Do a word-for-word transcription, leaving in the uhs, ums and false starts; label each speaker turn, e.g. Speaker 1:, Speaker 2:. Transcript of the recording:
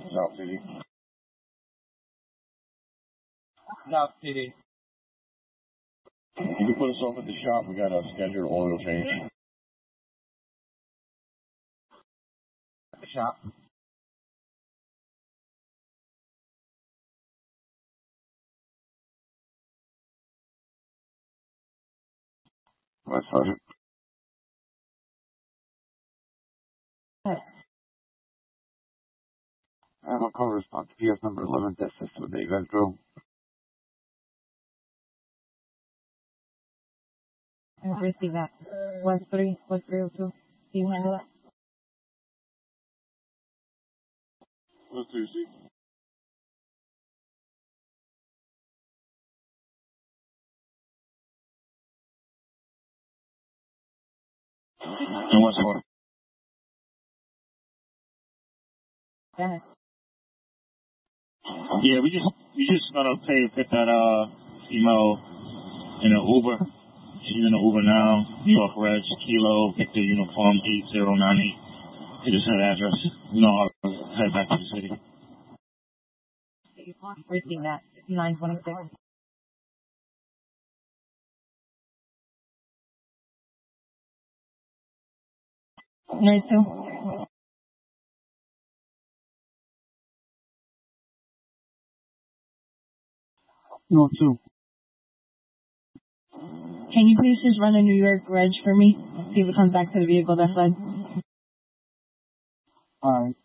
Speaker 1: South City.
Speaker 2: South City.
Speaker 1: You can put us off at the shop. We got a scheduled oil change.
Speaker 2: The shop.
Speaker 1: West Sergeant.
Speaker 3: Hey.
Speaker 1: I have a call response to P S number eleven that says what you guys drove.
Speaker 3: I received that. West three, West three oh two. Do you handle that?
Speaker 1: West three C. And what's what?
Speaker 3: Yeah.
Speaker 4: Yeah, we just we just gotta pay pick that uh female in an Uber. She's in an Uber now. New York Reg Kilo Victor Uniform eight zero nine eight. It just her address. You know, I'll head back to the city.
Speaker 3: Received that. nine twenty-six. Nine two.
Speaker 1: No, two.
Speaker 3: Can you please just run a New York Reg for me? See if it comes back to the vehicle that's led.
Speaker 1: Alright.